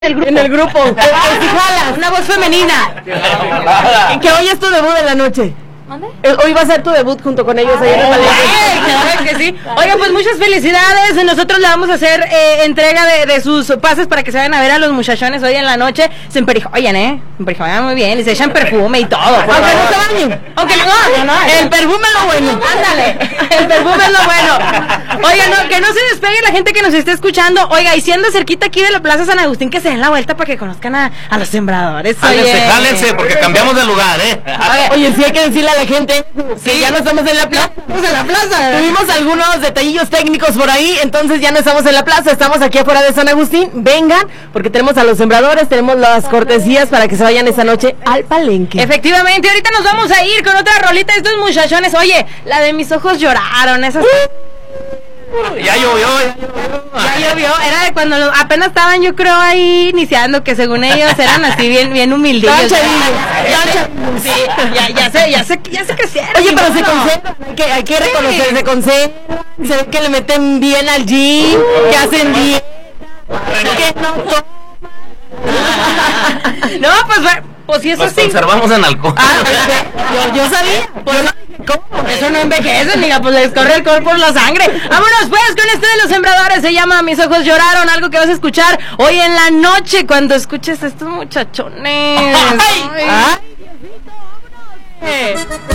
En el grupo. Jalas, una voz femenina. Que hoy es tu debut en la noche. ¿Dónde? Hoy va a ser tu debut junto con ellos ahí en el Palenque. Claro que sí. Oigan, pues muchas felicidades. Nosotros le vamos a hacer entrega de sus pases para que se vayan a ver a los muchachones hoy en la noche. Se emperijoyan, se emperijoyan muy bien. Y se echan perfume y todo. Aunque no se bañen. Aunque no. El perfume es lo bueno. Ándale. El perfume es lo bueno. Oigan, no, que no se despegue la gente que nos esté escuchando. Oiga, y si anda cerquita aquí de la Plaza San Agustín, que se den la vuelta para que conozcan a los sembradores. Jálense, porque cambiamos de lugar, Oye, sí hay que decirle a la gente que ya no estamos en la plaza. Estamos en la plaza. Tuvimos algunos detallillos técnicos por ahí, entonces ya no estamos en la plaza, estamos aquí afuera de San Agustín. Vengan, porque tenemos a los sembradores, tenemos las cortesías para que se vayan esta noche al Palenque. Efectivamente, ahorita nos vamos a ir con otra rolita de estos muchachones. Oye, la de Mis ojos lloraron, esas... Ya llovió. Ya llovió, era de cuando apenas estaban, yo creo, ahí iniciando, que según ellos eran así bien humildillos. Sí, ya se crecieron. Oye, pero se concentran, hay que reconocer, se concentran, se ve que le meten bien al gym, que hacen bien, que no no, pues si eso Nos sí. conservamos en alcohol. yo sabía, ¿Cómo? Eso no envejece, amiga, pues les corre el cuerpo por la sangre. Vámonos pues con este de los sembradores, se llama Mis ojos lloraron, algo que vas a escuchar hoy en la noche cuando escuches a estos muchachones. ¡Ay! Ay.